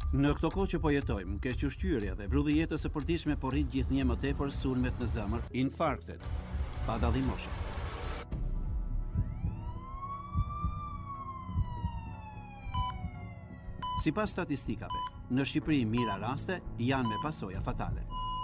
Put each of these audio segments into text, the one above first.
Në këto kohë që po jetojmë, kequshqyrja dhe vrulli jetës së përditshme po rrit gjithnjë më tepër sulmet në zemër, infarktet, pa dallim moshe. Sipas statistikave, në Shqipëri mira raste janë me pasoja fatale.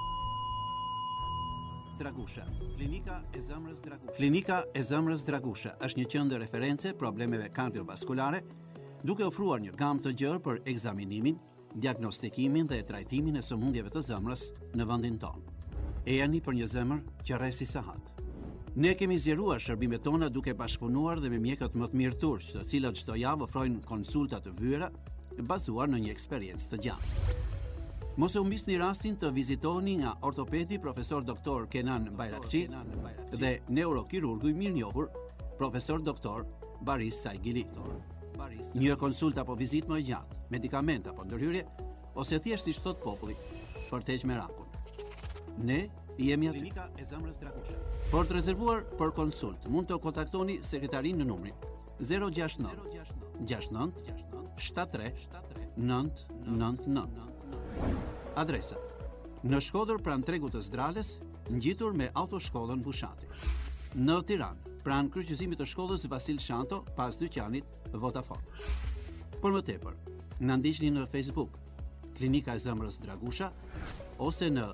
Dragusha, Klinika e Zemrës Dragusha. Klinika e Zemrës Dragusha është një qendër referencë problemeve kardiovaskulare, duke ofruar një gamë të gjerë për ekzaminimin, diagnostikimin dhe trajtimin e sëmundjeve të zemrës në vendin tonë. Ejani për një zemër që rresi sahat. Ne kemi zgjeruar shërbimet tona duke bashkëpunuar dhe me mjekët më të mirë turq, të cilët çdo javë ofrojnë konsulta të vyera bazuar në një eksperiencë të gjatë. Mos e humbisni rastin të vizitoni nga ortopedi profesor doktor Kenan Bayrakçi dhe neurokirurgu i mirënjohur profesor doktor Baris Saigili. Një konsult apo vizitë më e gjatë, medikament apo ndërhyrje, ose thjesht si thot populli, për të heqë merakun. Ne jemi aty. Klinika e Zemrës Dragusha. Por të rezervuar për konsult, mund të kontaktoni sekretarin në numrin 069 69 73 999. Adresa: në Shkodër pranë tregut të Zdrales, ngjitur me autoshkollën Bushati. Në Tiranë, pranë kryqëzimit të shkollës Vasil Shanto, pas dyqanit Vodafone. Për më tepër, na ndiqni në Facebook, Klinika e Zemrës Dragusha, ose në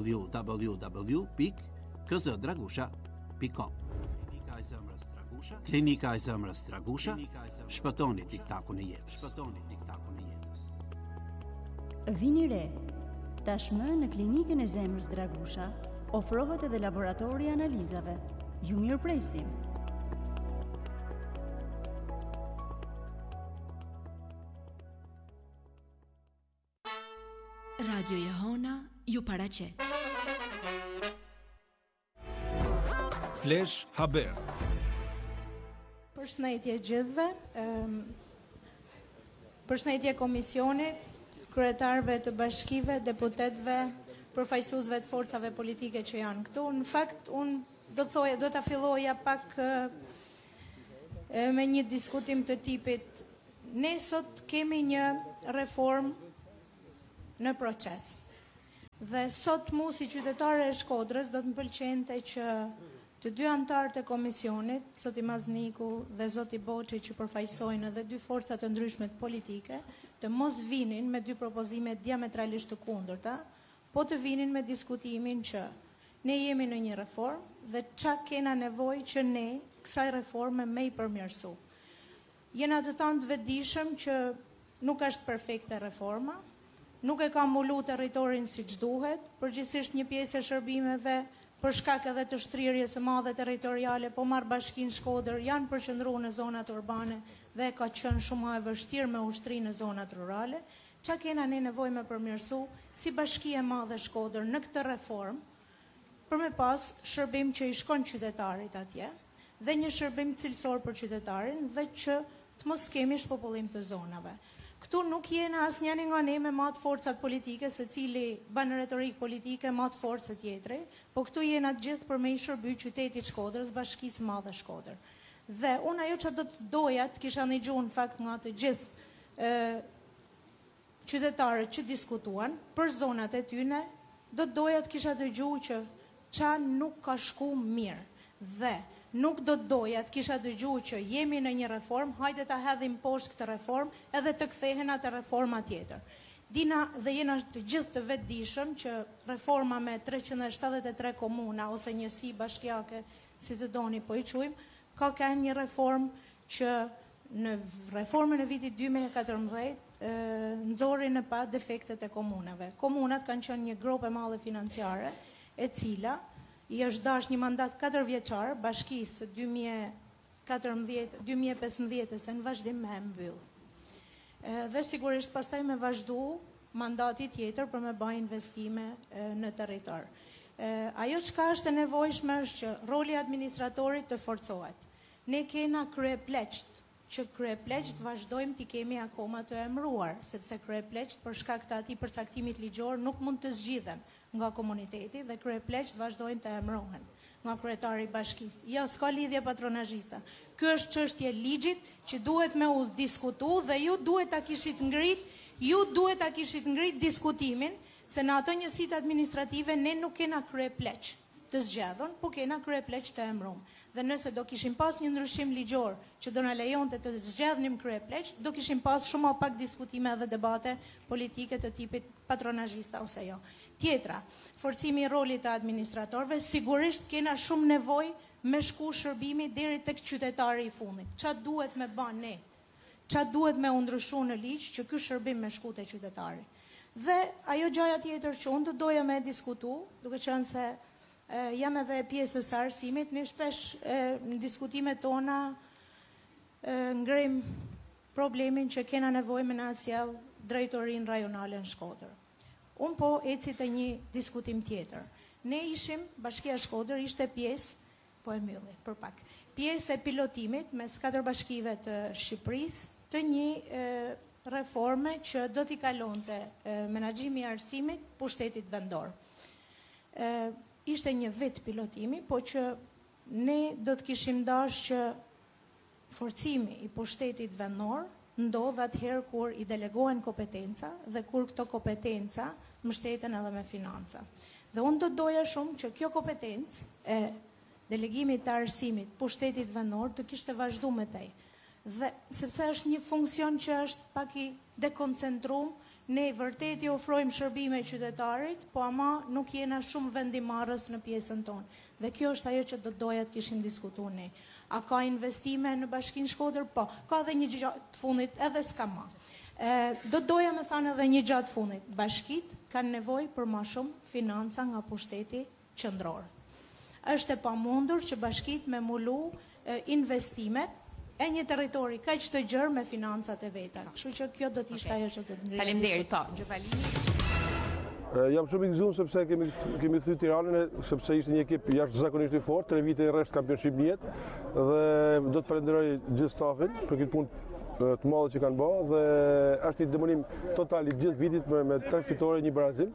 www.kzdragusha.com. Klinika e Zemrës Dragusha. Klinika e Zemrës Dragusha. Shpëtoni tiktakun e jetës. Shpëtoni tiktakun e jetës. Vini re. Tashmë në Klinikën e Zemrës Dragusha ofrohet edhe laboratori i analizave. Ju mirëpresim. Radio Jehona ju paraqet. Flash Haber. Përshëndetje gjithëve. Përshëndetje komisionit, kryetarëve të bashkive, deputetëve, përfaqësuesve të forcave politike që janë këtu. Në fakt, unë do ta filloja pak me një diskutim të tipit. Ne sot kemi një reformë në proces. Dhe sot mu si qytetare e Shkodrës do të më pëlqente që të dy antarët e komisionit, zoti Mazniku dhe zoti Boçi që përfaqësojnë edhe dy forca të ndryshme politike, të mos vinin me dy propozime diametralisht të kundërta, po të vinin me diskutimin që ne jemi në një reformë dhe çka kena nevojë që ne kësaj reforme me i përmirësu. Jena të tanë të vetëdijshëm që nuk është perfekte reforma, nuk e ka mbulu territorin siç duhet, përgjithsisht një pjesë e shërbimeve për shkak edhe të shtrirjes së madhe territoriale, po marr bashkinë Shkodër janë përqendruar në zonat urbane dhe ka qenë shumë më e vështirë me ushtri në zonat rurale. Çka kena ne nevojë me përmirësu si Bashki e Madhe Shkodër në këtë reformë, për me pas shërbim që i shkon qytetarit atje dhe një shërbim cilësor për qytetarin dhe që të mos kemi shpopullim të zonave. Këtu nuk jena asnjëri nga ne me matë forcat politike, se cili banë retorik politike, matë forcat tjetri, po këtu jena të gjithë për me i shërby qytetit Shkodrës, Bashkisë Madhe Shkodër. Dhe unë ajo që do të doja të kisha një gjuhë në fakt nga të gjithë qytetarët që diskutuan për zonat e tyne, do të doja të kisha të gjuhë që qa nuk ka shku mirë. Dhe nuk do të doja të kisha dëgjuar që jemi në një reformë, hajde ta hedhim poshtë këtë reformë edhe të kthehen atë reforma tjetër. Dina dhe jena të gjithë të vetëdijshëm që reforma me 373 komuna ose njësi bashkiake, si të doni po i quajmë, ka qenë një reformë që në reformën e vitit 2014 nxori në pa defektet e komunave. Komunat kanë qenë një grop e madhe financiare, e cila i është dash një mandat 4 vjeçar bashkisë 2015 në vazhdim me mbyll. Dhe sigurisht pastaj me vazhdu mandati tjetër për me bëj investime në territor. Ajo çka është e nevojshme është që roli i administratorit të forcohet. Ne kena kryepleqt, që kryepleqt vazhdojmë t'i kemi akoma të emëruar, sepse kryepleqt për shkak të atij përcaktimit ligjor nuk mund të zgjidhen nga komuniteti dhe kryepleqt vazhdojnë të emërohen. nga kryetari i bashkisë. Jo, s'ka lidhje patronazhiste. Ky është çështje ligjit që duhet me u diskutu dhe ju duhet ta kishit ngrit diskutimin se në ato njësitë administrative ne nuk kena kryepleq të zgjedhur, po kena kryepleq të emëruar. Dhe nëse do kishim pas një ndryshim ligjor që do na lejonte të zgjedhnim kryepleq, do kishim pas shumë pak diskutime dhe debate politike të tipit patronazhista ose jo. Tjetra, forcimi i rolit të administratorëve, sigurisht kena shumë nevojë me shku shërbimi deri tek qytetari i fundit. Çfarë duhet me bën ne? Çfarë duhet me u ndryshu në ligj që ky shërbim me shku te qytetari? Dhe ajo gjëja tjetër që unë të doja me diskutu, duke qenë se jam edhe pjesës së arsimit, ne shpesh në diskutimet tona ngrem problemin që kena nevojë me na sjell drejtorinë rajonale në Shkodër. Unë po eci te një diskutim tjetër. Ne ishim, Bashkia Shkodër ishte pjesë, po e mbylli për pak, pjesë e pilotimit mes 4 bashkive të Shqipërisë të një reforme që do t'i kalonte menaxhimi i arsimit pushtetit vendor. Ishte një vit pilotimi, po që ne do të kishim dash që forcimi i pushtetit vendor ndodh atëherë kur i delegohen kompetenca dhe kur këto kompetenca mbështeten edhe me financa. Dhe unë do doja shumë që kjo kompetencë e delegimit të arsimit pushtetit vendor të kishte vazhdu me tej. Dhe sepse është një funksion që është pak i dekoncentruar, ne vërtet i ofrojmë shërbime qytetarit, po ama nuk jena shumë vendimarrës në pjesën tonë. Dhe kjo është ajo që do doja të kishim diskutuar ne. A ka investime në Bashkinë Shkodër? Po. Ka edhe një gjë të fundit, edhe s'ka më. Do doja me thënë edhe një gjë të fundit. Bashkitë kanë nevojë për më shumë financa nga pushteti qendror. Është e pamundur që bashkitë me mulu investimet e një territori kaq të gjerë me financat e veta. Kështu që kjo do të ishte ajo që do të ngrihet. Faleminderit, po. Jam shumë i gëzuar sepse kemi thyer Tiranën, sepse ishte një ekip jashtëzakonisht i fortë, 3 vite i rresht kampionship në jetë dhe do të falenderoj gjithë stafin për këtë punë të madhe që kanë bërë dhe është një demonim total i gjithë vitit me 3 fitore, 1 barazim.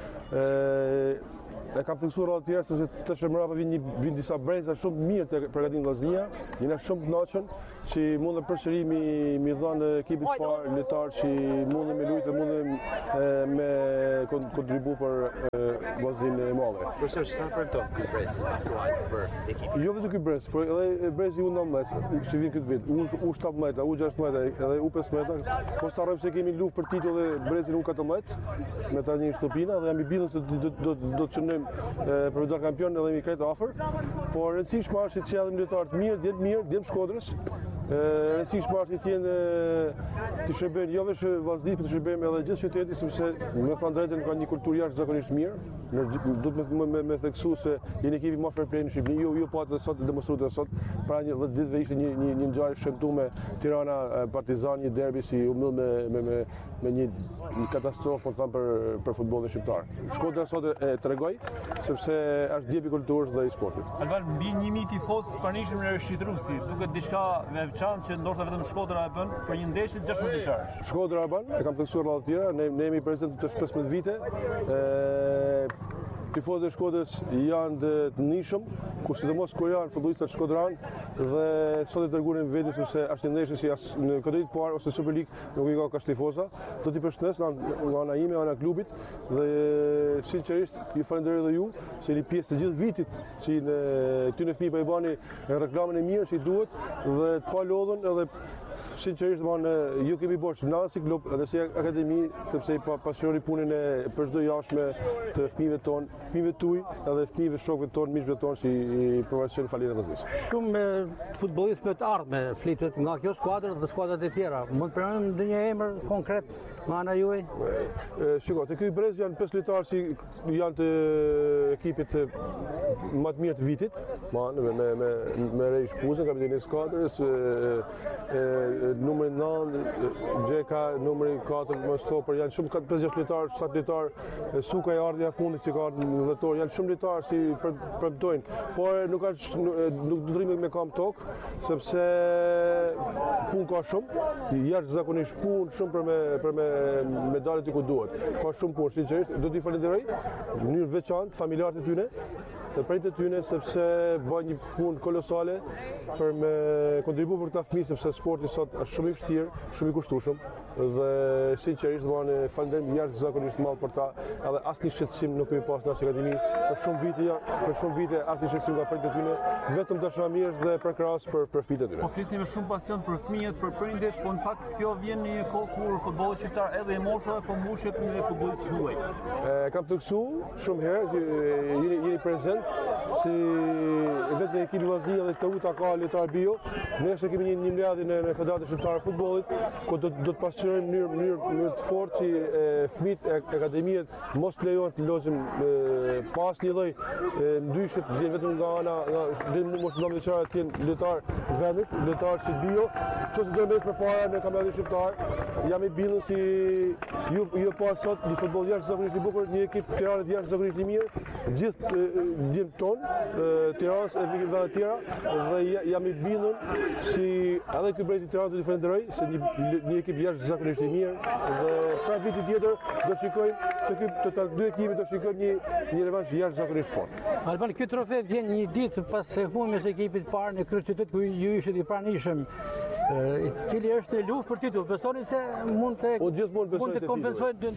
E kam theksuar rreth tjerë sepse të shëmrapa vin disa breza shumë mirë të përgatitur Vllaznia, jena shumë të kënaqur që mundë përsëri mi dhanë ekipit parë lojtar që mundën me luajtë, mundën me kontribu për Vllaznin e madhe. Profesor, çfarë përton ky brez aktual për ekipin? Jo vetëm ky brez, por edhe brezi U19 që vin këtë vit, U17, U16 edhe U15. Po starojmë se kemi luftë për titull dhe brezin U14 me tani Shtopina dhe jam i bindur se do të çojmë për të kampion edhe mi kretë afër, por rëndësishme është që jemi lojtar të mirë, djem Shkodrës. Rëndësishme është që të shërbejnë jo vetëm Vllaznia, por të shërbejnë edhe gjithë qytetit, sepse me thënë drejtën ka një kulturë jashtëzakonisht mirë. Do të me theksu se jeni ekipi më fair play në Shqipëri, ju po atë sot demonstruat sot, para një 10 ditëve ishte një ngjarje shëmtuar me Tirana Partizan, një derbi si u mbyll me një katastrofë po them për futbollin shqiptar. Shkodra sot e tregoj sepse është djepi kulturës dhe i sportit. Alban, mbi 1000 tifozë pranishëm në Shqipërusi, duket diçka me veçantë që ndoshta vetëm Shkodra e bën për një ndeshje 16 vjeçarësh. Shkodra e bën, e kam theksuar rreth tjera, ne jemi prezant të 15 vite. Tifozët e Shkodrës janë të nishëm, ku sidomos kur janë futbollistat shkodran dhe sot e treguan vetë sepse është një ndeshje si as në kategorinë e parë ose Super League nuk i ka kaq tifoza. Do t'i përshëndes nga ana ime, ana e klubit dhe sinqerisht ju falenderoj edhe ju se jeni pjesë të gjithë vitit që ty në fëmijë po i bani reklamën e mirë që i duhet dhe të pa lodhën edhe sinqerisht ju kemi bërë na si klub edhe si akademi sepse i pasiononi punën e për çdo jashtme të fëmijëve tonë, fëmijëve tuaj edhe fëmijëve shokëve tonë, miqve tonë që i profesion falëre rrezis. Shumë futbollistë me të ardhme flitet nga kjo skuadër dhe skuadrat e tjera. Mund të pranojmë ndonjë emër konkret nga ana juaj? Shikoj, te ky brez janë 5 lojtarë që janë të ekipit më të mirë të vitit, me Rej Shpuzën, kapiteni i skuadrës, numri 9, Gjeka, numri 4, më stoper, janë shumë 5-6 lojtarë, 7 lojtarë, Suka e ardhja fundit që ka ardhur në dhjetor, janë shumë lojtarë që përmtojnë, por nuk do rrimë me kam tok, sepse punë ka shumë, jashtëzakonisht punë shumë për me medalet i ku duhet. Ka shumë punë, sinqerisht, do t'i falenderoj në mënyrë veçantë familjarët e tyre, dhe prej të tyne sepse bën një punë kolosale për me kontribu për këta fëmijë sepse sporti sot është shumë i vështirë, shumë i kushtueshëm dhe sinqerisht do falenderoj jashtëzakonisht madh për ta, edhe asnjë shqetësim nuk kemi pas në akademi për shumë vite asnjë shqetësim nga prej të tyne, vetëm dashamirësh dhe për krahas për fëmijët e tyre. Po flisni me shumë pasion për fëmijët, për prindit, po në fakt kjo vjen në një kohë kur futbolli shqiptar edhe e moshave po mbushet me futbollistë huaj. Kam të kësu shumë herë, jeni prezent si vetë në ekipi Vllaznia dhe Teuta ka lojtar bio. Ne kemi një mbledhje në Federatën Shqiptare e Futbollit, ku do të pasqyrojmë në mënyrë të fortë që fëmijët e akademiet mos lejohen të lozim pas një lloj ndryshit, vjen vetëm nga ana mos do të çfarë të jenë lojtar vendit, lojtar si bio. Ço të dëmojmë përpara në kampionatin shqiptar, jam i bindur si ju pas sot një futboll jashtëzakonisht i bukur, një ekip Tiranë jashtëzakonisht i mirë, gjithë djem ton, Tiranës e ekipeve të tjera dhe jam i bindur si edhe ky brezi i Tiranës do t'i falenderoj se një ekip jashtëzakonisht i mirë dhe pra viti tjetër do shikojmë të dy ekipet do shikojmë një revansh jashtëzakonisht fort. Alban, ky trofe vjen një ditë pas së humbjes së ekipit të parë në kryeqytet ku ju ishit i pranishëm, cili është luftë për titull. Besoni se mund të kompensojë dy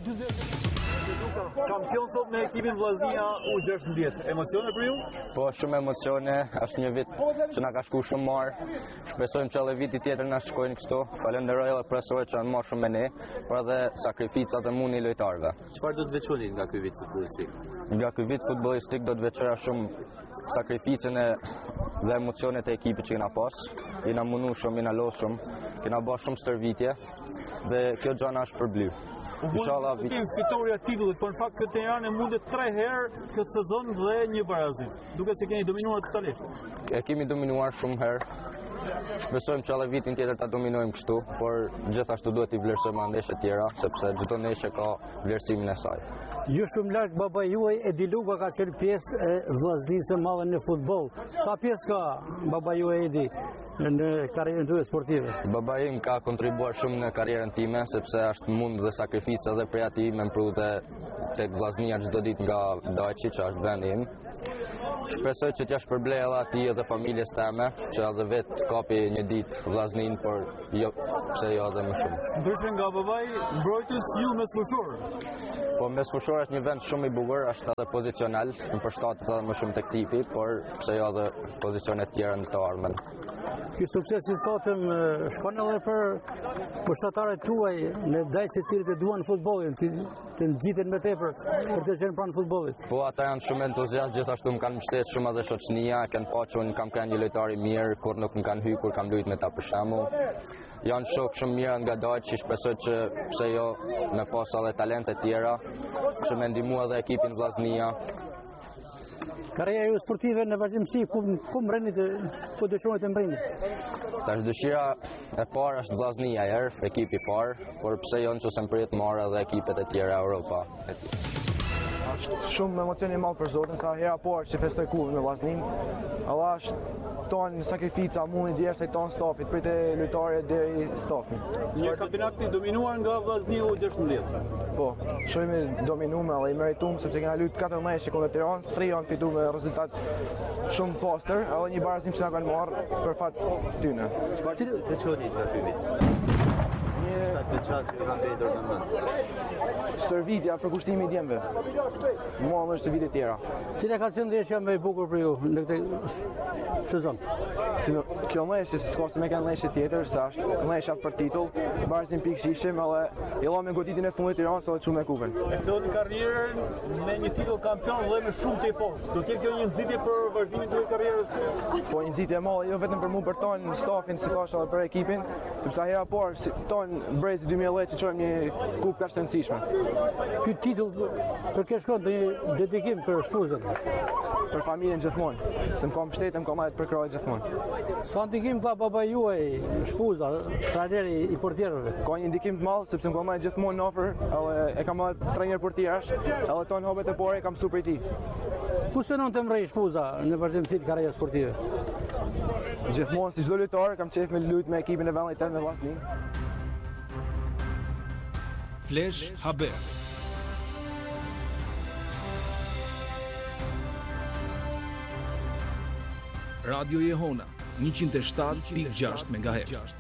Kampion sot me ekipin Vllaznia U16. Emocione për ju? Po, shumë emocione, është një vit që na ka shku shumë marë. Shpresojmë që edhe viti tjetër na shkojnë kështu. Falenderoj edhe profesorët që janë marrë shumë me ne, por edhe sakrificat e mundi lojtarëve. Çfarë do të veçoni nga ky vit futbollistik? Nga ky vit futbollistik do të veçoja shumë sakrificën dhe emocionet e ekipit që kena pas. Jena munu shumë, jena los shumë, kena bërë shumë stërvitje dhe kjo gjë na është përbly. Inshallah fitoria e titullit, por në fakt këtë Tiranë mundet 3 herë këtë sezon dhe një barazim. Duket se keni dominuar totalisht. E kemi dominuar shumë herë. Shpresojmë që edhe vitin tjetër ta dominojmë kështu, por gjithashtu duhet i vlerësojmë ndeshjet tjera, sepse çdo ndeshje ka vlerësimin e saj. Ju shumë larg baba juaj Edi Luka ka qenë pjesë e Vllaznisë së Madhe në futboll. Sa pjesë ka baba juaj Edi në karrierën tuaj sportive? Baba im ka kontribuar shumë në karrierën time, sepse është mund dhe sakrificë edhe prej atij me mprutë tek Vllaznia çdo ditë nga Daçi, që është vendi im. Shpresoj që t'ja shpërblej edhe atij edhe familjes teme, që edhe vetë kapi një ditë Vllaznin, por jo, pse jo edhe më shumë. Ndryshe nga babai, mbrojtës ju Mesfushor. Po Mesfushor është një vend shumë i bukur, është edhe pozicional, më përshtatet edhe më shumë tek tipi, por pse jo edhe pozicione tjera në të ardhmen. Ky sukses i sotëm shkon edhe për pushtetarët tuaj në dajse të cilët e duan futbollin, të nxiten më tepër për të qenë pranë futbollit. Po ata janë shumë entuziastë, gjithashtu më kanë mbështetur shumë edhe shoqënia, kanë pa që unë kam qenë një lojtar i mirë, kur nuk më kanë hyrë kur kam luajtur me ta për shembull. Janë shok shumë mirë nga Daçi, shpresoj që pse jo me pas edhe talente tjera, që më ndihmu edhe ekipin Vllaznia. Karriera ju sportive në vazhdimsi, ku mbreni ku dëshironi të mbreni? Tash dëshira e parë është Vllaznia, ekipi i parë, por pse jo nëse më pritet marrë edhe ekipet e tjera Europa. Është shumë emocion i madh për Zotin, sa hera parë që festoj kullën me Vllaznin. Allah është ton sakrifica, mundi djersa i ton stafit, prej të lojtarëve deri stafin. Një kampionat i dominuar nga Vllaznia U16. Po, shumë i dominuar dhe i meritum, sepse kena luajtur 4 ndeshje kundër Tiranës, 3 janë fituar me rezultat shumë pastër, edhe një barazim që na kanë marrë për fat tyne. Çfarë të veçoni nga ky vit? Stërvitja për kushtimin e djemve. Mua më është vite tjera. Cila ka qenë ndeshja më e bukur për ju në këtë sezon? Kjo ndeshje s'ka se më kanë ndeshje tjetër, sa është ndeshja për titull, barazim pikë ishim, edhe i llëm goditjen e fundit të Tiranës edhe çuam me kupën. E fillon karrierën me një titull kampion dhe me shumë tifos. Do të jetë kjo një nxitje për vazhdimin e karrierës? Po një nxitje e madhe, jo vetëm për mua, për ton stafin, si thash edhe për ekipin, sepse hera parë ton Brezi 2010 që çojmë një kupë kaq të rëndësishme. Ky titull për kë shkon një dedikim për shpuzën? Për familjen gjithmonë, se më kam mbështetë, më kam marrë për krahas gjithmonë. Sa ndikim ka baba juaj shpuza, trajneri i portierëve? Ka një ndikim të madh sepse më kam marrë gjithmonë në ofër, edhe e kam marrë trajner portierash, edhe ton hobet e parë kam mësuar prej tij. Ku synon të mrej shpuza në vazhdimsi të karrierës sportive? Gjithmonë si çdo lojtar kam qejf me luajt me ekipin e vendit tënd me Vllaznin. Flash Haber. Radio Jehona 107.6 MHz.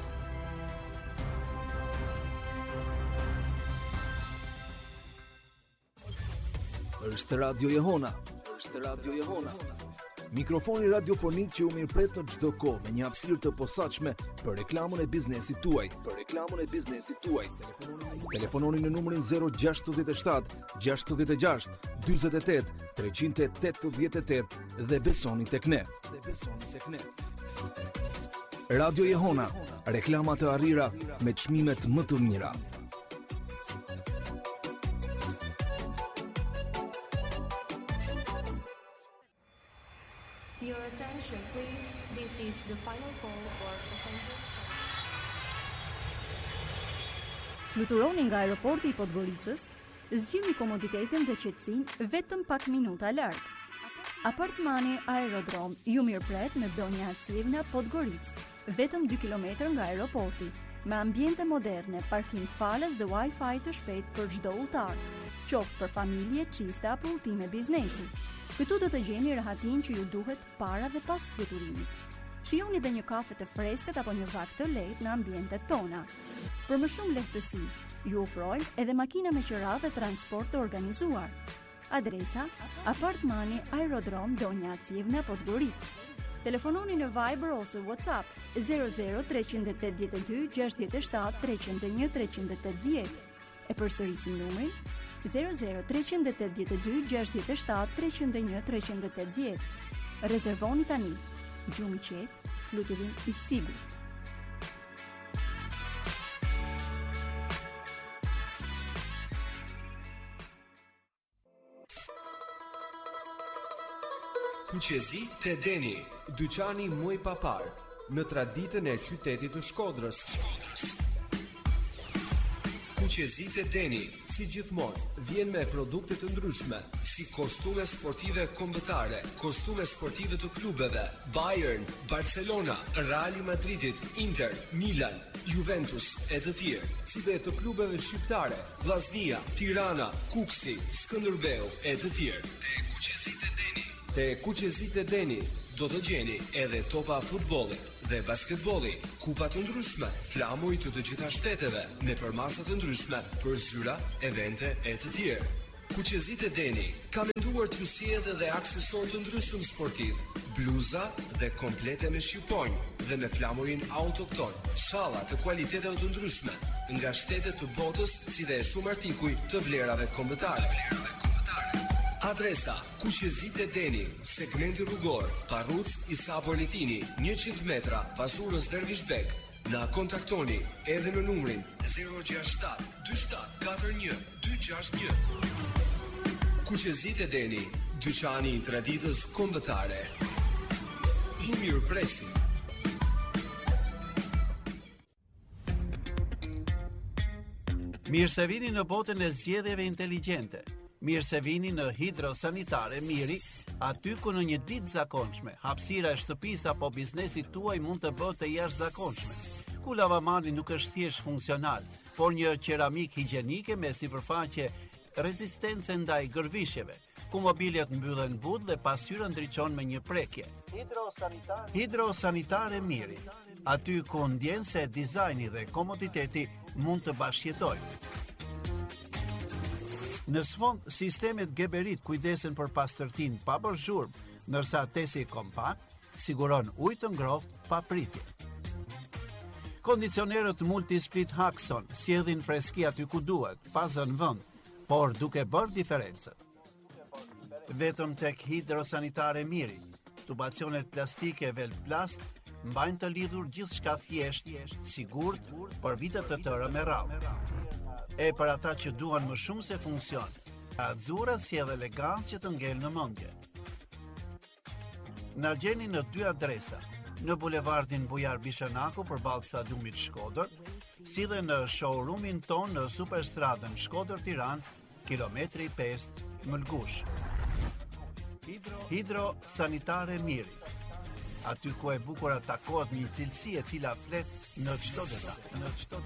Është Radio Jehona. Mikrofoni radiofonik që u mirëpret në çdo kohë me një hapësirë të posaçme për reklamën e biznesit tuaj. Telefononi në numrin 067 66 48 388 dhe besoni tek ne. Radio Jehona, reklama të arrira me çmimet më të mira. Your attention, please. This is the final call for passenger service. Fluturoni nga aeroporti i Podgoricës, zgjidhni komoditetin dhe qetësinë vetëm pak minuta larg. Apartmani Aerodrom ju mirëpret me Donja Acivna Podgoricë, vetëm 2 km nga aeroporti, me ambiente moderne, parkim falas dhe Wi-Fi të shpejt për çdo udhëtar, qoftë për familje, çifte apo udhëtime biznesi. Këtu do të gjeni rahatin që ju duhet para dhe pas fluturimit. Shijoni dhe një kafe të freskët apo një vakt të lehtë në ambientet tona. Për më shumë lehtësi, ju ofrojmë edhe makina me qira dhe transport të organizuar. Adresa: Apartmani Aerodrom Donja Acivna Podgoricë. Telefononi në Viber ose WhatsApp 00 382 67 301 380. E përsërisim numrin 00 382 67 301 380. Rezervoni tani. Gjumë qetë, fluturim i sigurt. Kuqezi te Deni, dyqani muj papar, në traditën e qytetit të Shkodrës. Kuqezi te Deni, si gjithmonë, vjen me produkte të ndryshme, si kostume sportive kombëtare, kostume sportive të klubeve, Bayern, Barcelona, Real Madridit, Inter, Milan, Juventus e të tjerë, si dhe të klubeve shqiptare, Vllaznia, Tirana, Kuksi, Skënderbeu e të tjerë. Te Kuqezit e Deni do të gjeni edhe topa futbolli dhe basketbolli, kupa të ndryshme, flamuj të gjitha shteteve, me përmasa të ndryshme për zyra, evente e të tjerë. Kuqezit e Deni ka menduar t'ju sjellë edhe aksesor të ndryshëm sportiv, bluza dhe komplete me shqiponjë dhe me flamurin autokton, shalla të kualiteteve të ndryshme nga shtetet të botës, si dhe shumë artikuj të vlerave kombëtare. Adresa: Kuqezit e Deni, segmenti rrugor, Parruc Isa Politini, 100 metra pas urës Dervishbek. Na kontaktoni edhe në numrin 067 27 41 261. Kuqezit e Deni, dyqani i traditës kombëtare. Ju mirëpresim. Mirë se vini në botën e zgjedhjeve inteligjente. Mirë se vini në Hidrosanitare Miri, aty ku në një ditë zakonshme, hapësira e shtëpisë apo biznesit tuaj mund të bëhet të jashtëzakonshme. Ku lavamani nuk është thjesht funksional, por një qeramik higjienike me sipërfaqe rezistence ndaj gërvishjeve, ku mobiljet mbyllen but dhe pasqyra ndriçon me një prekje. Hidrosanitare Miri, aty ku ndjen se dizajni dhe komoditeti mund të bashkëjetojnë. Në sfond, sistemet Geberit kujdesen për pastërtinë pa bërë zhurmë, ndërsa tesi kompakt siguron ujë të ngrohtë pa pritje. Kondicionerët Multisplit Haxon sjellin freski aty ku duhet, pa zënë vend, por duke bërë diferencën. Vetëm tek Hidrosanitare Miri, tubacionet plastike Velplast mbajnë të lidhur gjithçka thjesht, sigurt për vite të tëra me radhë. E për ata që duan më shumë se funksion, Azzurra sjell elegancë që të ngel në mendje. Na gjeni në 2 adresa, në bulevardin Bujar Bishanaku përballë stadiumit Shkodër, si dhe në showroomin ton në Superstradën Shkodër-Tiranë, kilometri 5 Mëlgush. Hidrosanitare Miri, aty ku e bukur takohet një cilësi e cila flet në çdo detaj.